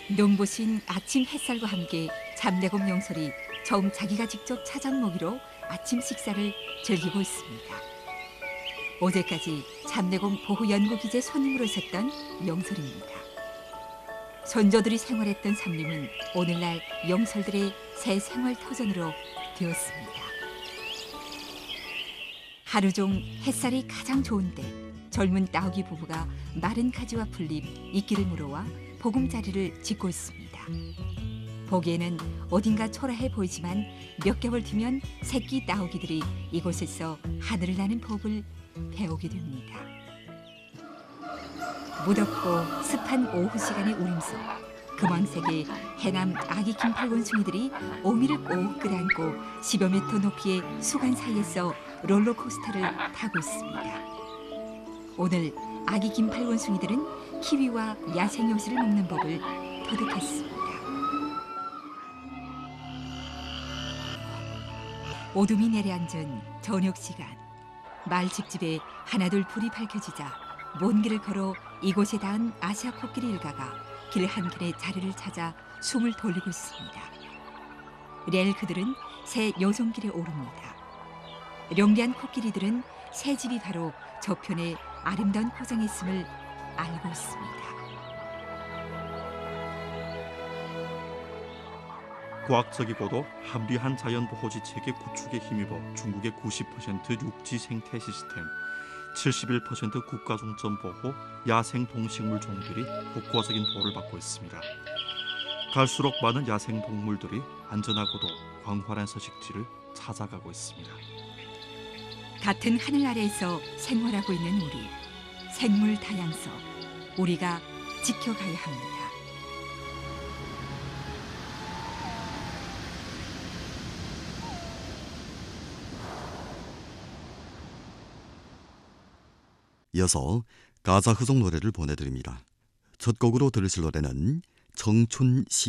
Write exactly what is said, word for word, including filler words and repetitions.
눈부신 아침 햇살과 함께 잠내곰 영설이 처음 자기가 직접 찾아온 먹이로 아침 식사를 즐기고 있습니다. 어제까지 잠내곰 보호연구기재 손님으로 있었던 영설입니다. 선조들이 생활했던 삼림은 오늘날 영설들의 새 생활 터전으로 되었습니다. 하루 종 햇살이 가장 좋은데 젊은 따오기 부부가 마른 가지와 풀잎, 이끼를 물어와 보금자리를 짓고 있습니다. 보기에는 어딘가 초라해 보이지만 몇 개월 뒤면 새끼 따오기들이 이곳에서 하늘을 나는 법을 배우게 됩니다. 무덥고 습한 오후 시간의 울음속, 금왕색의 해남 아기 김팔원숭이들이 오미를 꼭 끌어안고 십여 미터 높이의 수간 사이에서 롤러코스터를 타고 있습니다. 오늘 아기 김팔원숭이들은 키위와 야생요시를 먹는 법을 터득했습니다. 어둠이 내려앉은 저녁 시간, 마을 집집에 하나둘 불이 밝혀지자 먼 길을 걸어 이곳에 닿은 아시아 코끼리 일가가 길 한켠에 자리를 찾아 숨을 돌리고 있습니다. 내일 그들은 새 여성길에 오릅니다. 용기한 코끼리들은 새 집이 바로 저편의 아름다운 고장에 있음을 알고 있습니다. 과학적이고도 합리한 자연보호지 체계 구축에 힘입어 중국의 구십 퍼센트 육지 생태 시스템, 칠십일 퍼센트 국가 중점 보호, 야생 동식물 종들이 국가적인 보호를 받고 있습니다. 갈수록 많은 야생 동물들이 안전하고도 광활한 서식지를 찾아가고 있습니다. 같은 하늘 아래에서 생활하고 있는 우리, 생물 다양성, 우리가 지켜가야 합니다. 이어서 가자흐송 노래를 보내드립니다. 첫 곡으로 들으실 노래는 청춘 시